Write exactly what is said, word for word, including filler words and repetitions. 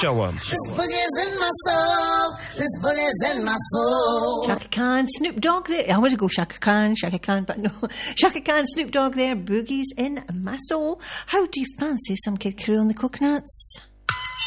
show 'em. This boogie's in my soul. This boogie's in my soul. Shaka Khan, Snoop Dogg there. I want to go Shaka Khan, Shaka Khan, but no. Shaka Khan, Snoop Dogg there. Boogie's in my soul. How do you fancy some Kid Crew on the Coconuts?